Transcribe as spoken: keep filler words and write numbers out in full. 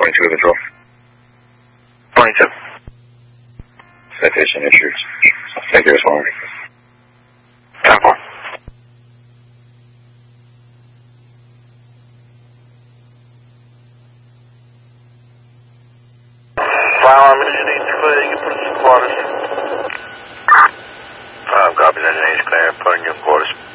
twenty-two control. twenty-two. Citation issued. Thank you, respond. ten four. File imaging clear, you put in your quarters. Uh, copy that, clear, put in your quarters.